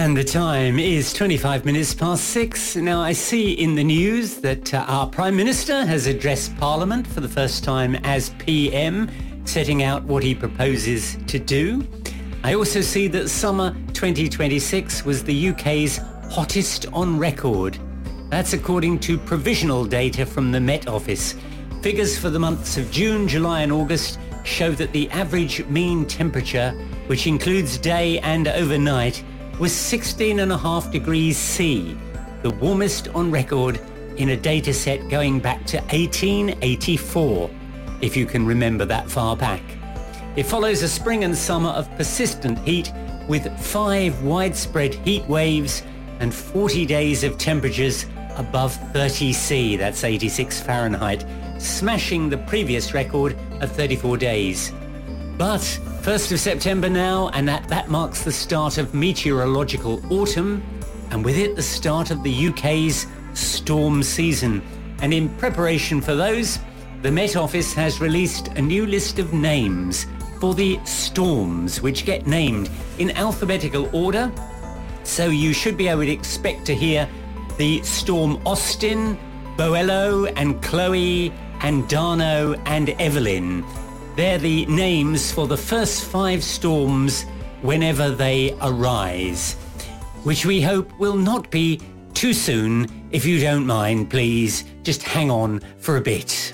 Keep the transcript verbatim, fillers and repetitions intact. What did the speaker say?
And the time is twenty-five minutes past six. Now, I see in the news that uh, our Prime Minister has addressed Parliament for the first time as P M, setting out what he proposes to do. I also see that summer twenty twenty-six was the U K's hottest on record. That's according to provisional data from the Met Office. Figures for the months of June, July and August show that the average mean temperature, which includes day and overnight, was sixteen and a half degrees C, the warmest on record in a data set going back to eighteen eighty-four, if you can remember that far back. It follows a spring and summer of persistent heat with five widespread heat waves and forty days of temperatures above thirty C, that's eighty-six Fahrenheit, smashing the previous record of thirty-four days. But first of September now, and that, that marks the start of meteorological autumn, and with it the start of the U K's storm season. And in preparation for those, the Met Office has released a new list of names for the storms, which get named in alphabetical order. So you should be able to expect to hear the storm Austin, Boello and Chloe and Dano and Evelyn. They're the names for the first five storms whenever they arise, which we hope will not be too soon. If you don't mind, please just hang on for a bit.